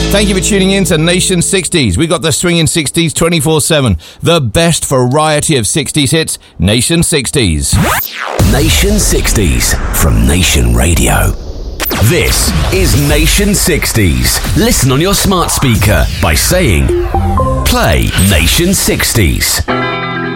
Thank you for tuning in to Nation 60s. We got the swinging 60s 24/7. The best variety of 60s hits, Nation 60s. Nation 60s from Nation Radio. This is Nation 60s. Listen on your smart speaker by saying, play Nation 60s.